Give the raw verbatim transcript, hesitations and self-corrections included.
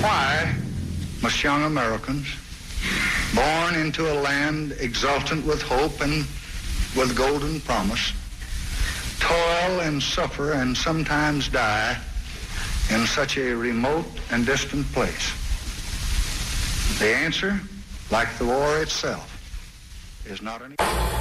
Why must young Americans, born into a land exultant with hope and with golden promise, toil and suffer and sometimes die in such a remote and distant place? The answer, like the war itself, is not any...